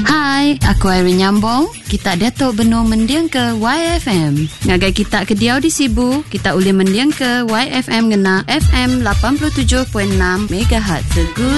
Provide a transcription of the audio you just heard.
Hai, aku Irene Nyambong. Kita Datuk Benua mendiang ke YFM. Ngagai kita ke Diau di Sibu, kita boleh mendiang ke YFM ngena FM 87.6 MHz.